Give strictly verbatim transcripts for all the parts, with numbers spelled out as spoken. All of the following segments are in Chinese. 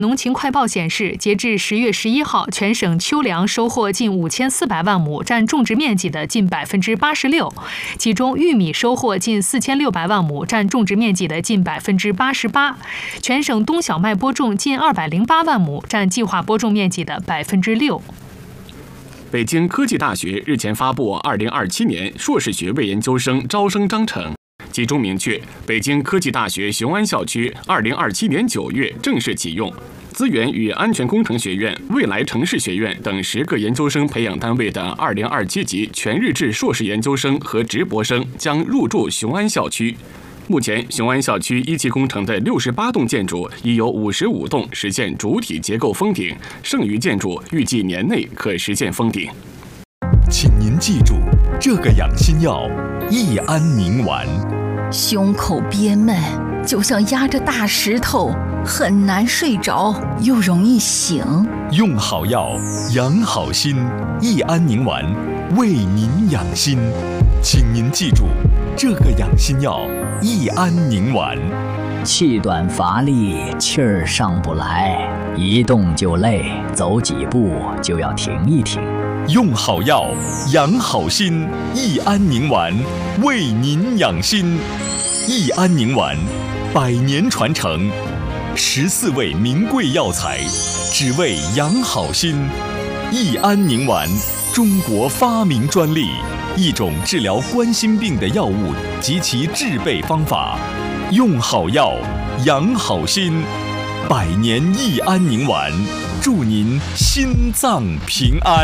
农情快报显示，截至十月十一号，全省秋粮收获近五千四百万亩，占种植面积的近百分之八十六。其中，玉米收获近四千六百万亩，占种植面积的近百分之八十八。全省冬小麦播种近二百零八万亩，占计划播种面积的百分之六。 北京科技大学日前发布二零二七年硕士学位研究生招生章程。其中明确，北京科技大学雄安校区二零二七年九月正式启用，资源与安全工程学院、未来城市学院等十个研究生培养单位的二零二七级全日制硕士研究生和直博生将入驻雄安校区。目前，雄安校区一期工程的六十八栋建筑已有五十五栋实现主体结构封顶，剩余建筑预计年内可实现封顶。 请您记住，这个养心药益安宁丸。 胸口憋闷，就像压着大石头，很难睡着，又容易醒。 用好药，养好心，益安宁丸为您养心。请您记住，这个养心药益安宁丸。 气短乏力，气儿上不来，一动就累，走几步就要停一停。 用好药，养好心，益安宁丸为您养心。益安宁丸，百年传承，十四味名贵药材，只为养好心。益安宁丸，中国发明专利，一种治疗冠心病的药物及其制备方法。用好药，养好心，百年益安宁丸，祝您心脏平安。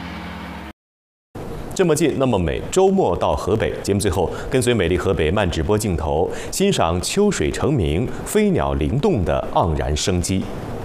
这么近那么美，周末到河北。节目最后，跟随美丽河北慢直播镜头，欣赏秋水成鸣、飞鸟灵动的盎然生机。